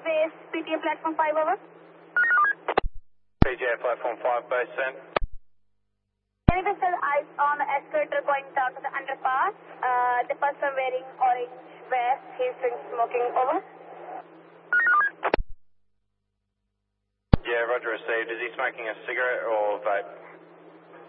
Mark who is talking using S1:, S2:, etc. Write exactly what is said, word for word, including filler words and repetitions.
S1: base, P T A platform five, over.
S2: P T A platform five, base send.
S1: Can you vessel eyes on the escalator going down to the underpass? Uh, the person wearing orange vest, he's been smoking, over.
S2: Yeah, roger received. Is he smoking a cigarette or vape?